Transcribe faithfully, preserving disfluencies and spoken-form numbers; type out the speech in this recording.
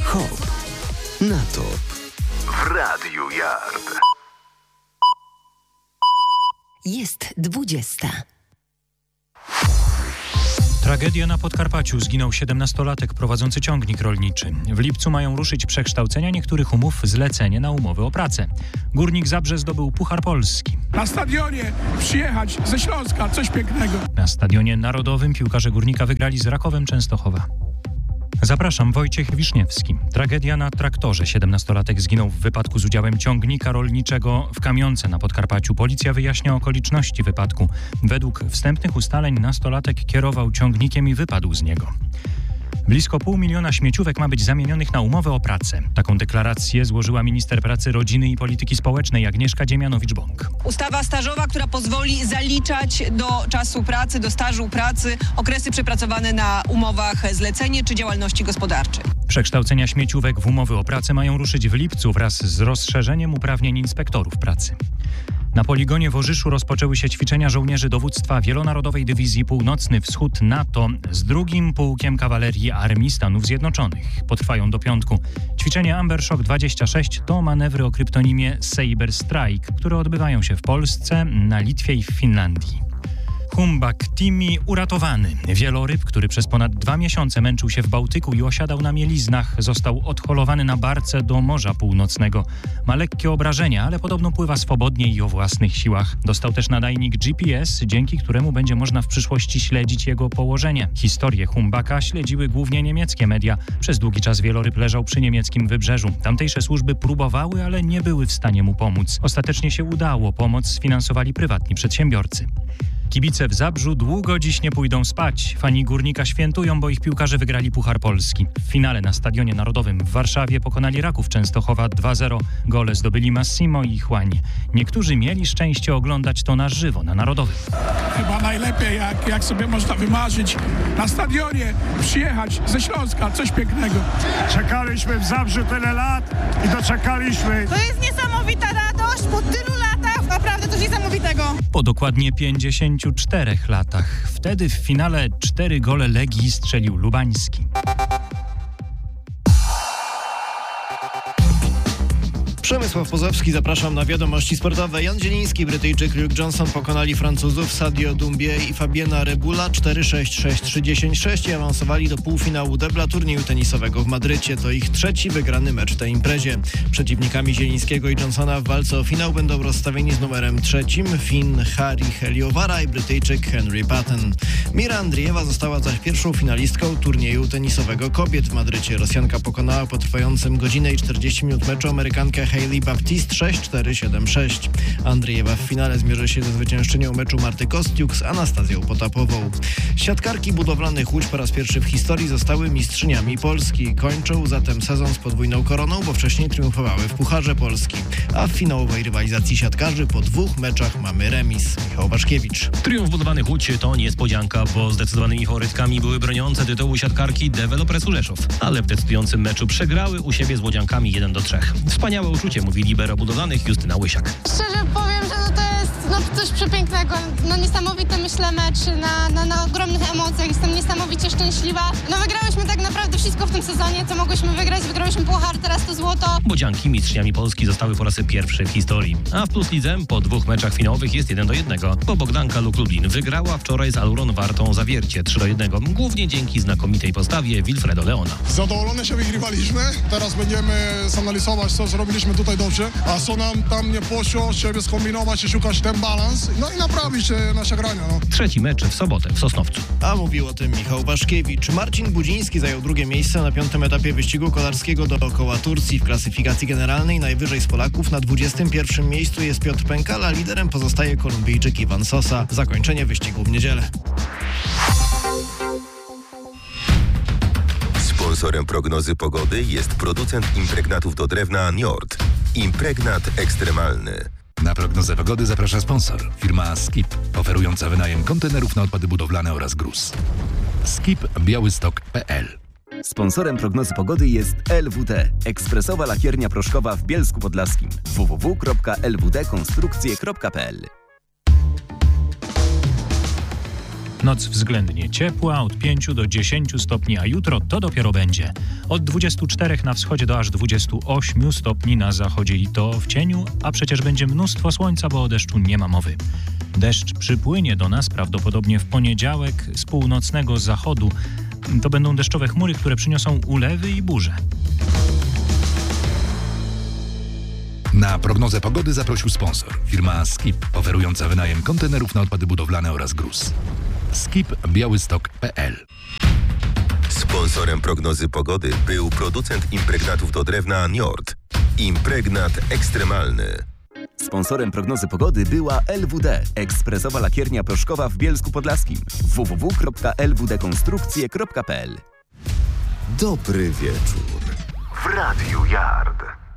Hop na top w Radiu Yard. Jest dwudziesta. Tragedia na Podkarpaciu. Zginął siedemnastolatek prowadzący ciągnik rolniczy. W lipcu mają ruszyć przekształcenia niektórych umów zlecenie na umowy o pracę. Górnik Zabrze zdobył Puchar Polski. Na stadionie przyjechać ze Śląska, coś pięknego. Na Stadionie Narodowym piłkarze Górnika wygrali z Rakowem Częstochowa. Zapraszam, Wojciech Wiszniewski. Tragedia na traktorze. siedemnastolatek zginął w wypadku z udziałem ciągnika rolniczego w Kamionce na Podkarpaciu. Policja wyjaśnia okoliczności wypadku. Według wstępnych ustaleń nastolatek kierował ciągnikiem i wypadł z niego. Blisko pół miliona śmieciówek ma być zamienionych na umowę o pracę. Taką deklarację złożyła minister pracy, rodziny i polityki społecznej Agnieszka Dziemianowicz-Bąk. Ustawa stażowa, która pozwoli zaliczać do czasu pracy, do stażu pracy okresy przepracowane na umowach zlecenie czy działalności gospodarczej. Przekształcenia śmieciówek w umowy o pracę mają ruszyć w lipcu wraz z rozszerzeniem uprawnień inspektorów pracy. Na poligonie w Orzyszu rozpoczęły się ćwiczenia żołnierzy dowództwa Wielonarodowej Dywizji Północny Wschód NATO z drugim Pułkiem Kawalerii Armii Stanów Zjednoczonych. Potrwają do piątku. Ćwiczenie Ambershock dwadzieścia sześć to manewry o kryptonimie Saber Strike, które odbywają się w Polsce, na Litwie i w Finlandii. Humbak Timi uratowany. Wieloryb, który przez ponad dwa miesiące męczył się w Bałtyku i osiadał na mieliznach, został odholowany na barce do Morza Północnego. Ma lekkie obrażenia, ale podobno pływa swobodnie i o własnych siłach. Dostał też nadajnik G P S, dzięki któremu będzie można w przyszłości śledzić jego położenie. Historię Humbaka śledziły głównie niemieckie media. Przez długi czas wieloryb leżał przy niemieckim wybrzeżu. Tamtejsze służby próbowały, ale nie były w stanie mu pomóc. Ostatecznie się udało. Pomoc sfinansowali prywatni przedsiębiorcy. Kibice w Zabrzu długo dziś nie pójdą spać. Fani Górnika świętują, bo ich piłkarze wygrali Puchar Polski. W finale na Stadionie Narodowym w Warszawie pokonali Raków Częstochowa dwa zero. Gole zdobyli Massimo i Juan. Niektórzy mieli szczęście oglądać to na żywo na Narodowym. Chyba najlepiej, jak, jak sobie można wymarzyć, na stadionie przyjechać ze Śląska, coś pięknego. Czekaliśmy w Zabrzu tyle lat i doczekaliśmy. To jest niesamowita radość po tylu latach, naprawdę coś niesamowitego. Po dokładnie pięćdziesięciu czterech latach. Wtedy w finale cztery gole Legii strzelił Lubański. Przemysław Pozowski, zapraszam na wiadomości sportowe. Jan Zieliński, Brytyjczyk, Luke Johnson pokonali Francuzów Sadio Doumbé i Fabiena Rebula cztery sześć, sześć trzy, dziesięć sześć i awansowali do półfinału debla turnieju tenisowego w Madrycie. To ich trzeci wygrany mecz w tej imprezie. Przeciwnikami Zielińskiego i Johnsona w walce o finał będą rozstawieni z numerem trzecim Fin Harry Heliowara i Brytyjczyk Henry Patton. Mira Andriejewa została zaś pierwszą finalistką turnieju tenisowego kobiet w Madrycie. Rosjanka pokonała po trwającym godzinę i czterdzieści minut meczu Amerykankę Hailey Baptiste sześć cztery, siedem sześć. Andriejewa w finale zmierzy się ze zwyciężczynią meczu Marty Kostiuk z Anastazją Potapową. Siatkarki budowlanych Łódź po raz pierwszy w historii zostały mistrzyniami Polski. Kończą zatem sezon z podwójną koroną, bo wcześniej triumfowały w Pucharze Polski. A w finałowej rywalizacji siatkarzy po dwóch meczach mamy remis. Michał Waszkiewicz. Triumf budowlanych Łódź to niespodzianka, bo zdecydowanymi faworytkami były broniące tytułu siatkarki Dewelopresu Rzeszów. Ale w decydującym meczu przegrały u siebie z Łodziankami jeden do trzech. Wspaniałe uczucie, mówi libero budowlanych Justyna Łysiak. Szczerze powiem, że no to jest no, coś przepięknego. No niesamowity, myślę, mecz na, na, na ogromnych emocjach. Jestem niesamowicie szczęśliwa. No wygrałyśmy tak naprawdę wszystko w tym sezonie, co mogłyśmy wygrać. Wygrałyśmy puchar, teraz to złoto. Łodzianki mistrzyniami Polski zostały po raz pierwszy w historii. A w Plus Lidze po dwóch meczach finałowych jest jeden do jednego. Bo Bogdanka Luk Lublin wygrała wczoraj z Aluron Wartą Zawiercie trzy do jednego. Głównie dzięki znakomitej postawie Wilfredo Leona. Zadowolone się wygrywaliśmy. Teraz będziemy zanalizować, co zrobiliśmy tutaj dobrze, a co nam tam nie poszło, żeby skombinować i szukać ten balans, no i naprawić nasze grania. No. Trzeci mecz w sobotę w Sosnowcu. A mówił o tym Michał Waszkiewicz. Marcin Budziński zajął drugie miejsce na piątym etapie wyścigu kolarskiego dookoła Turcji. W klasyfikacji generalnej najwyżej z Polaków na dwudziestym pierwszym miejscu jest Piotr Pękala, liderem pozostaje Kolumbijczyk Iwan Sosa. Zakończenie wyścigu w niedzielę. Sponsorem prognozy pogody jest producent impregnatów do drewna Njord. Impregnat ekstremalny. Na prognozę pogody zaprasza sponsor, firma Skip, oferująca wynajem kontenerów na odpady budowlane oraz gruz. skip białystok kropka p l. Sponsorem prognozy pogody jest L W D, ekspresowa lakiernia proszkowa w Bielsku Podlaskim. w w w kropka l w d konstrukcje kropka p l. Noc względnie ciepła, od pięciu do dziesięciu stopni, a jutro to dopiero będzie. Od dwudziestu czterech na wschodzie do aż dwudziestu ośmiu stopni na zachodzie i to w cieniu, a przecież będzie mnóstwo słońca, bo o deszczu nie ma mowy. Deszcz przypłynie do nas prawdopodobnie w poniedziałek z północnego zachodu. To będą deszczowe chmury, które przyniosą ulewy i burze. Na prognozę pogody zaprosił sponsor, firma Skip, oferująca wynajem kontenerów na odpady budowlane oraz gruz. skip białystok kropka p l. Sponsorem prognozy pogody był producent impregnatów do drewna Njord. Impregnat ekstremalny. Sponsorem prognozy pogody była L W D, ekspresowa lakiernia proszkowa w Bielsku Podlaskim. w w w kropka l w d konstrukcje kropka p l. Dobry wieczór w Radiu Yard.